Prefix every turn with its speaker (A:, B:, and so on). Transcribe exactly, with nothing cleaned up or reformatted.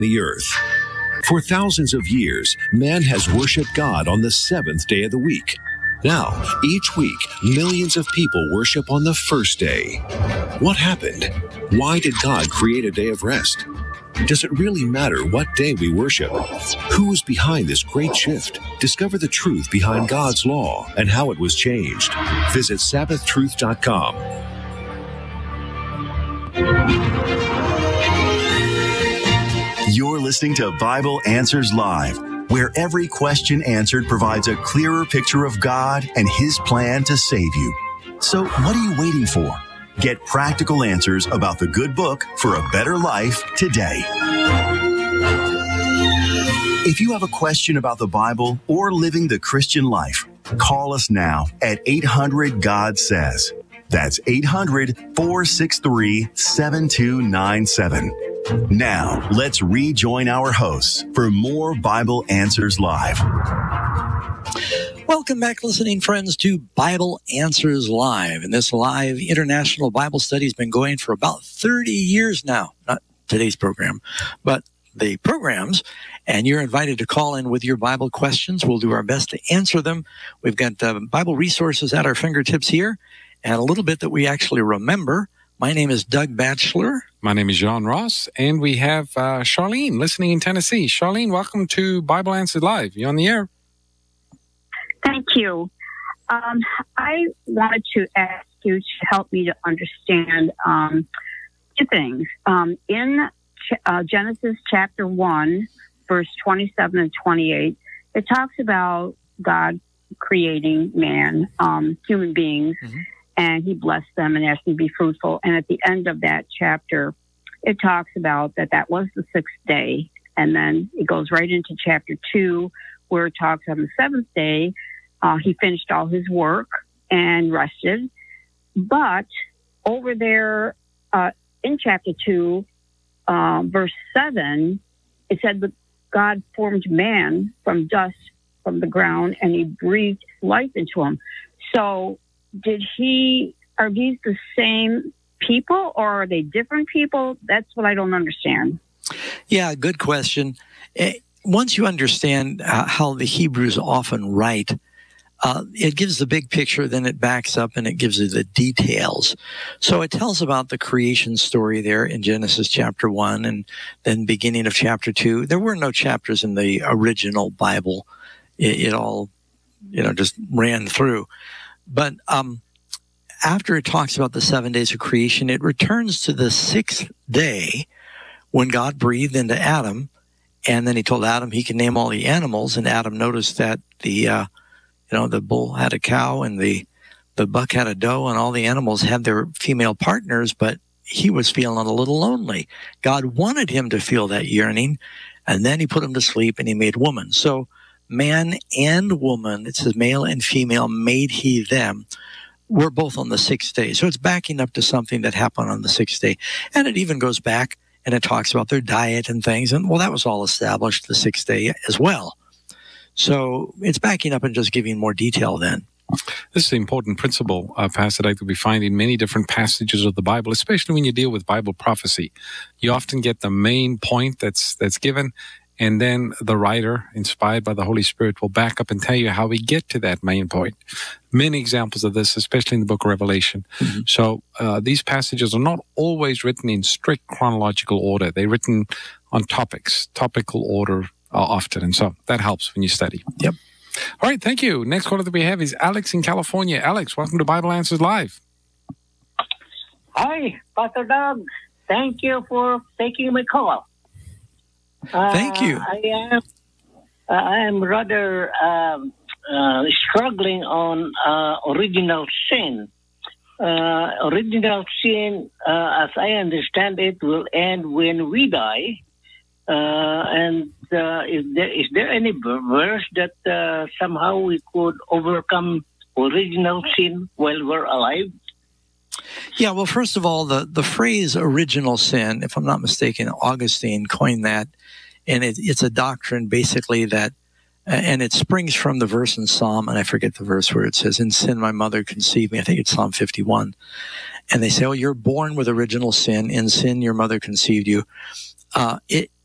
A: the earth. For thousands of years, man has worshipped God on the seventh day of the week. Now, each week, millions of people worship on the first day. What happened? Why did God create a day of rest? Does it really matter what day we worship? Who is behind this great shift? Discover the truth behind God's law and how it was changed. Visit Sabbath Truth dot com.
B: You're listening to Bible Answers Live, where every question answered provides a clearer picture of God and His plan to save you. So what are you waiting for? Get practical answers about the good book for a better life today. If you have a question about the Bible or living the Christian life, call us now at eight hundred God says. That's eight hundred, four six three, seven two nine seven. Now, let's rejoin our hosts for more Bible Answers Live.
C: Welcome back, listening friends, to Bible Answers Live. And this live international Bible study has been going for about thirty years now. Not today's program, but the programs. And you're invited to call in with your Bible questions. We'll do our best to answer them. We've got uh, Bible resources at our fingertips here, and a little bit that we actually remember. My name is Doug Batchelor.
D: My name is John Ross, and we have uh, Charlene listening in Tennessee. Charlene, welcome to Bible Answered Live. You're on the air.
E: Thank you. Um, I wanted to ask you to help me to understand um, two things. Um, in ch- uh, Genesis chapter one, verse twenty-seven and twenty-eight, it talks about God creating man, um, human beings, mm-hmm. and He blessed them and asked them to be fruitful. And at the end of that chapter, it talks about that that was the sixth day. And then it goes right into chapter two, where it talks on the seventh day, uh, He finished all His work and rested. But over there uh, in chapter two, uh, verse seven, it said that God formed man from dust from the ground, and He breathed life into him. So did He, are these the same people, or are they different people? That's what I don't understand.
C: Yeah, good question. Once you understand uh, how the Hebrews often write, uh, it gives the big picture, then it backs up and it gives you the details. So it tells about the creation story there in Genesis chapter one, and then beginning of chapter two. There were no chapters in the original Bible. It, it all, you know, just ran through. But um, after it talks about the seven days of creation, it returns to the sixth day when God breathed into Adam, and then He told Adam he can name all the animals. And Adam noticed that the, uh, you know, the bull had a cow and the the buck had a doe, and all the animals had their female partners, but he was feeling a little lonely. God wanted him to feel that yearning, and then He put him to sleep, and He made woman. So man and woman, it says male and female, made He them. We're both on the sixth day. So it's backing up to something that happened on the sixth day. And it even goes back and it talks about their diet and things. And well, that was all established the sixth day as well. So it's backing up and just giving more detail then.
D: This is an important principle, uh, Pastor Doug, that we find in many different passages of the Bible, especially when you deal with Bible prophecy. You often get the main point that's that's given, and then the writer, inspired by the Holy Spirit, will back up and tell you how we get to that main point. Many examples of this, especially in the book of Revelation. Mm-hmm. So uh, these passages are not always written in strict chronological order. They're written on topics, topical order uh, often. And so that helps when you study.
C: Yep.
D: All right, thank you. Next caller that we have is Alex in California. Alex, welcome to Bible Answers Live.
F: Hi, Pastor Doug. Thank you for taking my call. Uh,
C: Thank you.
F: I am, uh, I am rather um, uh, struggling on uh, original sin. Uh, original sin, uh, as I understand it, will end when we die. Uh, and uh, is there is there any verse that uh, somehow we could overcome original sin while we're alive?
C: Yeah, well, first of all, the, the phrase original sin, if I'm not mistaken, Augustine coined that, and it, it's a doctrine basically that, and it springs from the verse in Psalm, and I forget the verse where it says, in sin my mother conceived me. I think it's Psalm fifty-one. And they say, oh, you're born with original sin. In sin your mother conceived you. Uh, it